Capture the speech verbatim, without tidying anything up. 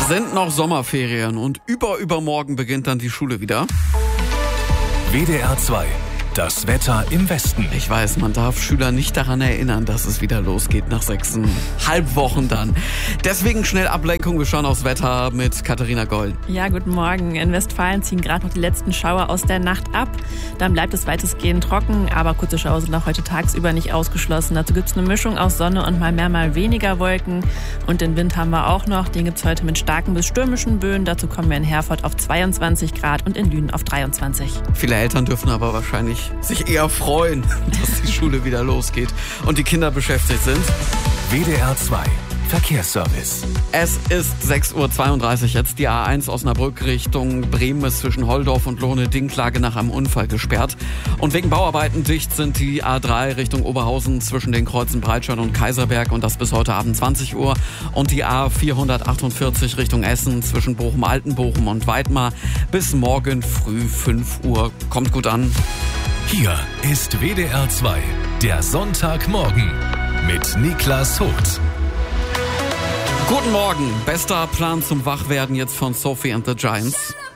sind noch Sommerferien und über übermorgen beginnt dann die Schule wieder. W D R zwei. Das Wetter im Westen. Ich weiß, man darf Schüler nicht daran erinnern, dass es wieder losgeht nach sechseinhalb Wochen dann. Deswegen schnell Ablenkung. Wir schauen aufs Wetter mit Katharina Goll. Ja, guten Morgen. In Westfalen ziehen gerade noch die letzten Schauer aus der Nacht ab. Dann bleibt es weitestgehend trocken, aber kurze Schauer sind auch heute tagsüber nicht ausgeschlossen. Dazu gibt es eine Mischung aus Sonne und mal mehr, mal weniger Wolken. Und den Wind haben wir auch noch. Den gibt es heute mit starken bis stürmischen Böen. Dazu kommen wir in Herford auf zweiundzwanzig Grad und in Lünen auf dreiundzwanzig. Viele Eltern dürfen aber wahrscheinlich sich eher freuen, dass die Schule wieder losgeht und die Kinder beschäftigt sind. W D R zwei Verkehrsservice. Es ist sechs Uhr zweiunddreißig jetzt. Die A eins Osnabrück Richtung Bremen ist zwischen Holdorf und Lohne-Dinklage nach einem Unfall gesperrt. Und wegen Bauarbeiten dicht sind die A drei Richtung Oberhausen zwischen den Kreuzen Breitscheid und Kaiserberg und das bis heute Abend zwanzig Uhr. Und die A vierhundertachtundvierzig Richtung Essen zwischen Bochum-Altenbochum und Weidmar bis morgen früh fünf Uhr. Kommt gut an. Hier ist W D R zwei, der Sonntagmorgen mit Niklas Huth. Guten Morgen. Bester Plan zum Wachwerden jetzt von Sophie and the Giants.